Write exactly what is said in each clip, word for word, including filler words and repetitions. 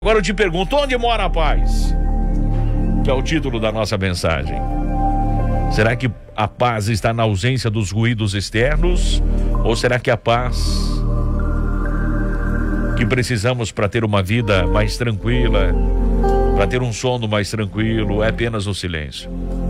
Agora eu te pergunto, onde mora a paz? Que é o título da nossa mensagem. Será que a paz está na ausência dos ruídos externos? Ou será que a paz que precisamos para ter uma vida mais tranquila, para ter um sono mais tranquilo, é apenas o silêncio?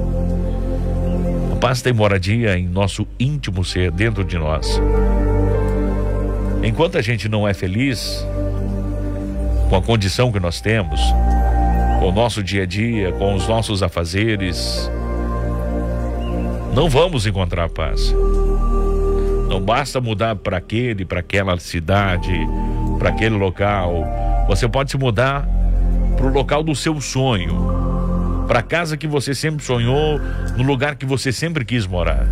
A paz tem moradia em nosso íntimo ser, dentro de nós. Enquanto a gente não é feliz com a condição que nós temos, com o nosso dia a dia, com os nossos afazeres, não vamos encontrar paz. Não basta mudar para aquele, para aquela cidade, para aquele local. Você pode se mudar para o local do seu sonho, para a casa que você sempre sonhou, no lugar que você sempre quis morar.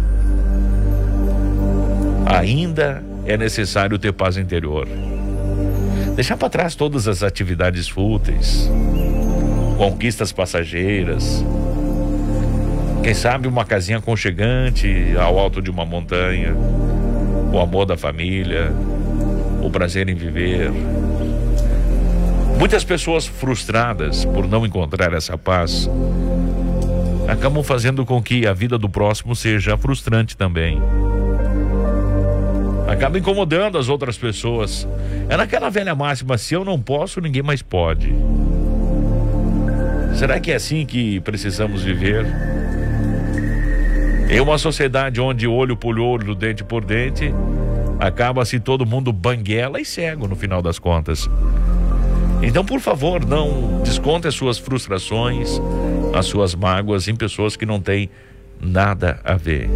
Ainda é necessário ter paz interior. Deixar para trás todas as atividades fúteis, conquistas passageiras, quem sabe uma casinha aconchegante ao alto de uma montanha, o amor da família, o prazer em viver. Muitas pessoas frustradas por não encontrar essa paz acabam fazendo com que a vida do próximo seja frustrante também. Acaba incomodando as outras pessoas. É naquela velha máxima: se eu não posso, ninguém mais pode. Será que é assim que precisamos viver? Em uma sociedade onde olho por olho, dente por dente, acaba-se todo mundo banguela e cego no final das contas. Então, por favor, não desconte as suas frustrações, as suas mágoas em pessoas que não têm nada a ver.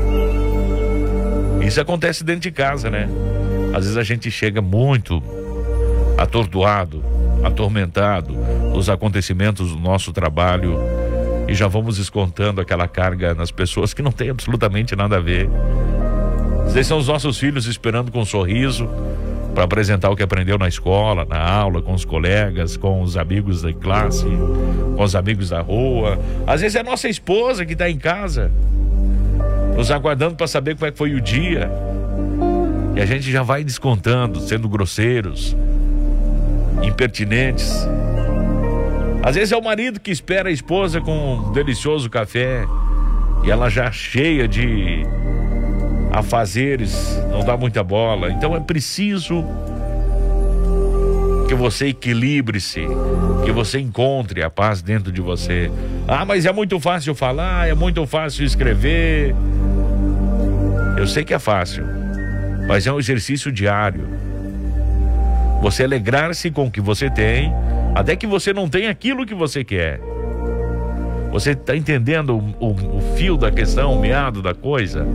Isso acontece dentro de casa, né? Às vezes a gente chega muito atordoado, atormentado nos acontecimentos do nosso trabalho e já vamos descontando aquela carga nas pessoas que não tem absolutamente nada a ver. Às vezes são os nossos filhos esperando com um sorriso para apresentar o que aprendeu na escola, na aula, com os colegas, com os amigos da classe, com os amigos da rua. Às vezes é a nossa esposa que está em casa, nos aguardando para saber como é que foi o dia. E a gente já vai descontando, sendo grosseiros, impertinentes. Às vezes é o marido que espera a esposa com um delicioso café e ela já cheia de afazeres, não dá muita bola. Então é preciso que você equilibre-se, que você encontre a paz dentro de você. Ah, mas é muito fácil falar, é muito fácil escrever. Eu sei que é fácil, mas é um exercício diário. Você alegrar-se com o que você tem, até que você não tenha aquilo que você quer. Você está entendendo o, o, o fio da questão, o meado da coisa?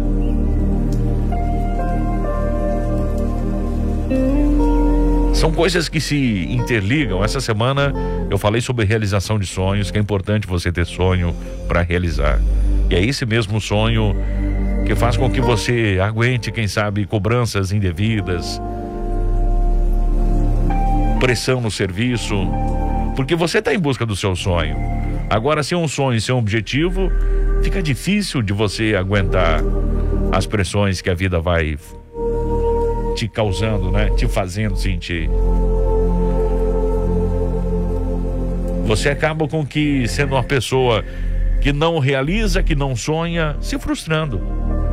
São coisas que se interligam. Essa semana eu falei sobre realização de sonhos, que é importante você ter sonho para realizar. E é esse mesmo sonho que faz com que você aguente, quem sabe, cobranças indevidas, pressão no serviço, porque você está em busca do seu sonho. Agora, sem um sonho, sem um objetivo, fica difícil de você aguentar as pressões que a vida vai te causando, né? Te fazendo sentir. Você acaba com que, sendo uma pessoa que não realiza, que não sonha, se frustrando.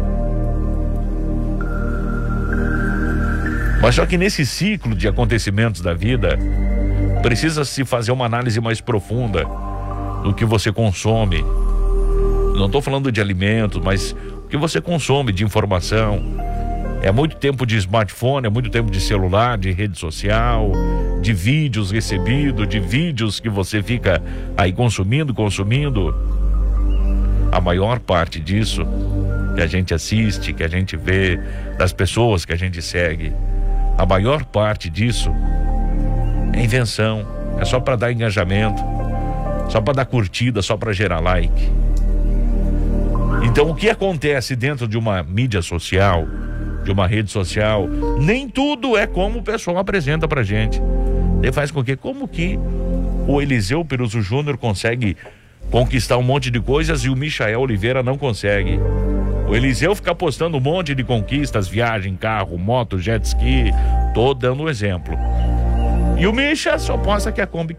Mas só que nesse ciclo de acontecimentos da vida, precisa se fazer uma análise mais profunda do que você consome. Não estou falando de alimentos, mas o que você consome de informação. É muito tempo de smartphone, é muito tempo de celular, de rede social, de vídeos recebidos, de vídeos que você fica aí consumindo, consumindo. A maior parte disso que a gente assiste, que a gente vê, das pessoas que a gente segue, a maior parte disso é invenção, é só para dar engajamento, só para dar curtida, só para gerar like. Então, o que acontece dentro de uma mídia social, de uma rede social, nem tudo é como o pessoal apresenta pra gente. Ele faz com que, como que o Eliseu Peruso Júnior consegue conquistar um monte de coisas e o Michael Oliveira não consegue? O Eliseu fica postando um monte de conquistas, viagem, carro, moto, jet ski, tô dando um exemplo. E o Misha só posta que a Kombi